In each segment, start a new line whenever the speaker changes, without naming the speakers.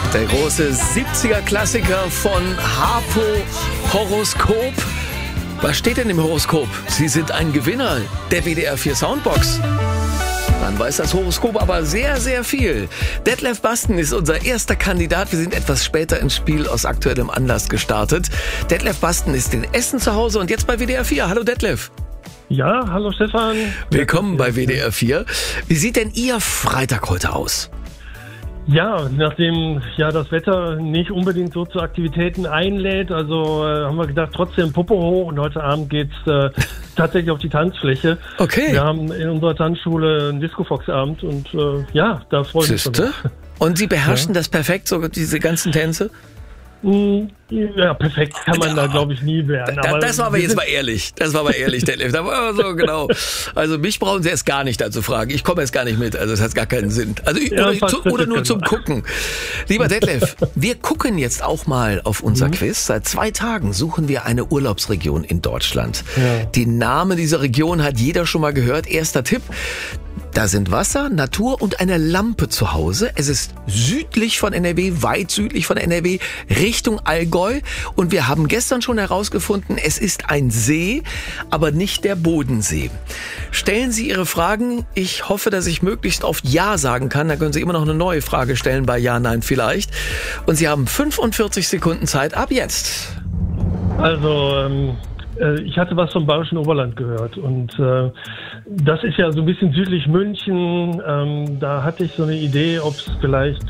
Der große 70er-Klassiker von Harpo, Horoskop. Was steht denn im Horoskop? Sie sind ein Gewinner der WDR 4 Soundbox. Dann weiß das Horoskop aber sehr, sehr viel. Detlef Basten ist unser erster Kandidat. Wir sind etwas später ins Spiel aus aktuellem Anlass gestartet. Detlef Basten ist in Essen zu Hause und jetzt bei WDR 4. Hallo Detlef.
Ja, hallo Stefan.
Willkommen bei WDR 4. Wie sieht denn Ihr Freitag heute aus?
Ja, nachdem das Wetter nicht unbedingt so zu Aktivitäten einlädt, also haben wir gedacht, trotzdem Popo hoch, und heute Abend geht's tatsächlich auf die Tanzfläche.
Okay.
Wir haben in unserer Tanzschule einen Disco-Fox-Abend und da freue ich mich schon.
Und Sie beherrschen das perfekt, so diese ganzen Tänze?
Ja, perfekt kann man da, glaube ich, nie werden. Aber
das war aber jetzt mal ehrlich. Das war aber ehrlich, Detlef. Da war so genau. Also mich brauchen Sie erst gar nicht dazu fragen. Ich komme jetzt gar nicht mit. Also das hat gar keinen Sinn. Also oder nur zum Gucken. Lieber Detlef, wir gucken jetzt auch mal auf unser Quiz. Seit 2 Tagen suchen wir eine Urlaubsregion in Deutschland. Ja. Den Namen dieser Region hat jeder schon mal gehört. Erster Tipp. Da sind Wasser, Natur und eine Lampe zu Hause. Es ist südlich von NRW, weit südlich von NRW, Richtung Allgäu. Und wir haben gestern schon herausgefunden, es ist ein See, aber nicht der Bodensee. Stellen Sie Ihre Fragen. Ich hoffe, dass ich möglichst oft Ja sagen kann. Dann können Sie immer noch eine neue Frage stellen bei Ja, Nein vielleicht. Und Sie haben 45 Sekunden Zeit ab jetzt.
Also, ich hatte was vom Bayerischen Oberland gehört und das ist ja so ein bisschen südlich München. Da hatte ich so eine Idee, ob es vielleicht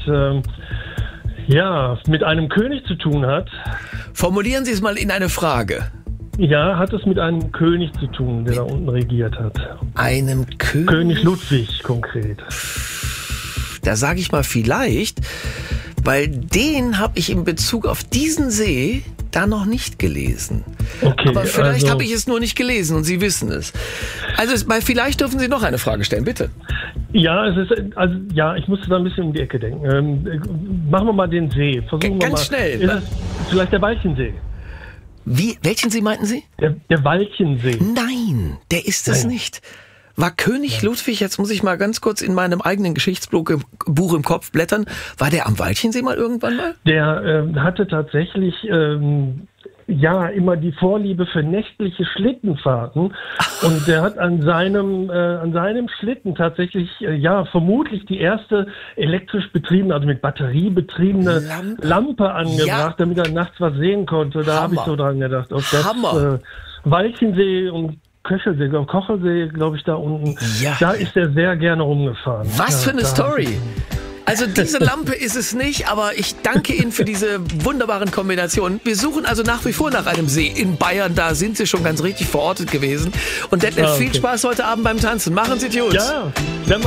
mit einem König zu tun hat.
Formulieren Sie es mal in eine Frage.
Ja, hat es mit einem König zu tun, der da unten regiert hat.
Einem König?
König Ludwig konkret.
Da sage ich mal vielleicht, weil den habe ich in Bezug auf diesen See da noch nicht gelesen.
Okay,
aber vielleicht habe ich es nur nicht gelesen und Sie wissen es. Also vielleicht dürfen Sie noch eine Frage stellen, bitte.
Ja, ich musste da ein bisschen um die Ecke denken. Machen wir mal den See. Versuchen wir mal.
Schnell.
Ist es vielleicht der Walchensee?
Wie? Welchen See meinten Sie?
Der Walchensee.
Nein, der ist es nicht. War König Ludwig, jetzt muss ich mal ganz kurz in meinem eigenen Geschichtsbuch im Kopf blättern, war der am Walchensee mal irgendwann mal? Der
hatte tatsächlich immer die Vorliebe für nächtliche Schlittenfahrten und der hat an seinem Schlitten tatsächlich vermutlich die erste elektrisch betriebene, also mit Batterie betriebene Lampe angebracht, damit er nachts was sehen konnte. Da habe ich so dran gedacht.
Hammer.
Walchensee und Kochelsee, glaube ich, da unten. Ja. Da ist er sehr gerne rumgefahren.
Was für eine Story! Also diese Lampe ist es nicht, aber ich danke Ihnen für diese wunderbaren Kombinationen. Wir suchen also nach wie vor nach einem See in Bayern. Da sind Sie schon ganz richtig verortet gewesen. Und Detlef, viel Spaß heute Abend beim Tanzen. Machen Sie es gut.
Ja,